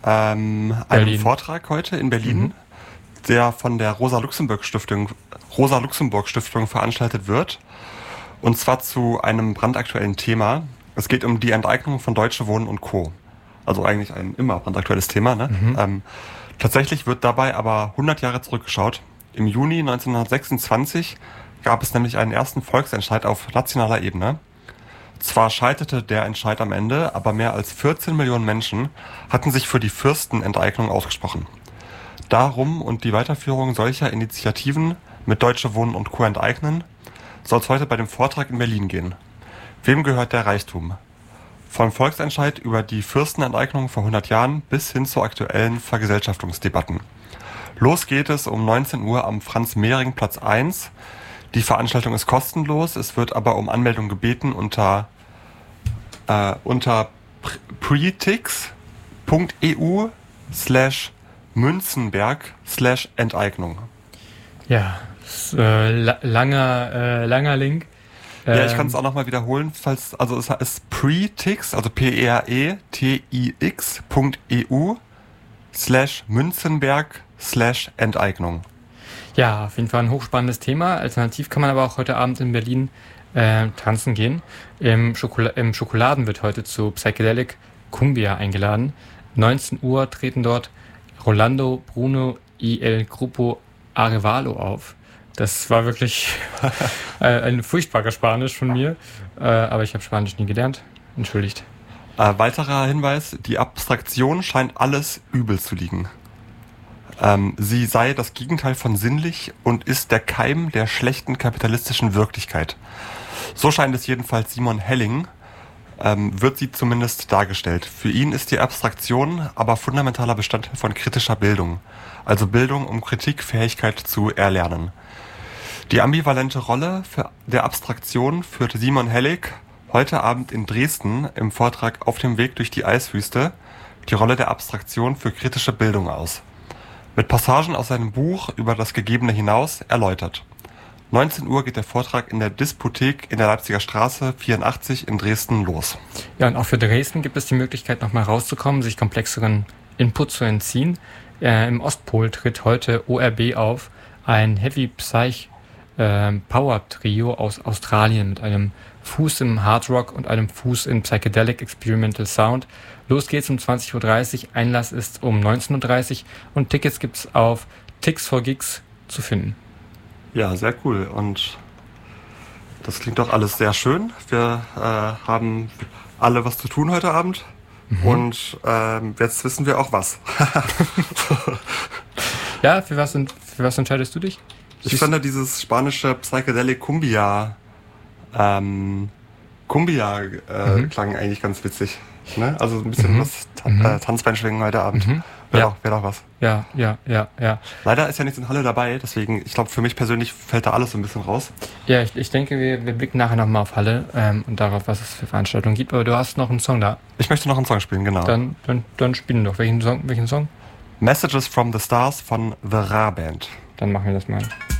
Einem Vortrag heute in Berlin, der von der Rosa-Luxemburg-Stiftung veranstaltet wird. Und zwar zu einem brandaktuellen Thema. Es geht um die Enteignung von Deutsche Wohnen und Co. Also eigentlich ein immer brandaktuelles Thema. Ne? Tatsächlich wird dabei aber 100 Jahre zurückgeschaut. Im Juni 1926 gab es nämlich einen ersten Volksentscheid auf nationaler Ebene. Zwar scheiterte der Entscheid am Ende, aber mehr als 14 Millionen Menschen hatten sich für die Fürstenenteignung ausgesprochen. Darum und die Weiterführung solcher Initiativen mit Deutsche Wohnen und Co. enteignen soll es heute bei dem Vortrag in Berlin gehen. Wem gehört der Reichtum? Vom Volksentscheid über die Fürstenenteignung vor 100 Jahren bis hin zu aktuellen Vergesellschaftungsdebatten. Los geht es um 19 Uhr am Franz-Mehring-Platz 1. Die Veranstaltung ist kostenlos, es wird aber um Anmeldung gebeten unter pretix.eu/Münzenberg/Enteignung. Ja, langer Link. Ja, ich kann es auch nochmal wiederholen, es ist pretix, also pretix.eu/Münzenberg/Enteignung. Ja, auf jeden Fall ein hochspannendes Thema. Alternativ kann man aber auch heute Abend in Berlin tanzen gehen. Im Schokoladen wird heute zu Psychedelic Cumbia eingeladen. 19 Uhr treten dort Rolando, Bruno y el Grupo Arevalo auf. Das war wirklich ein furchtbarer Spanisch von mir, aber ich habe Spanisch nie gelernt. Entschuldigt. Weiterer Hinweis, die Abstraktion scheint alles übel zu liegen. Sie sei das Gegenteil von sinnlich und ist der Keim der schlechten kapitalistischen Wirklichkeit. So scheint es jedenfalls Simon Helling, wird sie zumindest dargestellt. Für ihn ist die Abstraktion aber fundamentaler Bestandteil von kritischer Bildung, also Bildung, um Kritikfähigkeit zu erlernen. Die ambivalente Rolle der Abstraktion führte Simon Helling heute Abend in Dresden im Vortrag Auf dem Weg durch die Eiswüste die Rolle der Abstraktion für kritische Bildung aus. Mit Passagen aus seinem Buch über das Gegebene hinaus erläutert. 19 Uhr geht der Vortrag in der Disputhek in der Leipziger Straße 84 in Dresden los. Ja, und auch für Dresden gibt es die Möglichkeit, nochmal rauszukommen, sich komplexeren Input zu entziehen. Im Ostpol tritt heute ORB auf, ein Heavy Psych Power Trio aus Australien mit einem Fuß im Hard Rock und einem Fuß in Psychedelic Experimental Sound. Los geht's um 20.30 Uhr, Einlass ist um 19.30 Uhr und Tickets gibt's auf Tix4Gigs zu finden. Ja, sehr cool und das klingt doch alles sehr schön. Wir haben alle was zu tun heute Abend und jetzt wissen wir auch was. Ja, für was entscheidest du dich? Ich fand dieses spanische Psychedelic Cumbia klang eigentlich ganz witzig. Ne? Also ein bisschen was Tanzbeinschwingen heute Abend. Wäre doch was. Ja. Leider ist ja nichts in Halle dabei, deswegen, ich glaube, für mich persönlich fällt da alles so ein bisschen raus. Ja, ich denke, wir blicken nachher nochmal auf Halle und darauf, was es für Veranstaltungen gibt. Aber du hast noch einen Song da. Ich möchte noch einen Song spielen, genau. Dann spielen wir doch. Welchen Song? Messages from the Stars von The Ra Band. Dann machen wir das mal.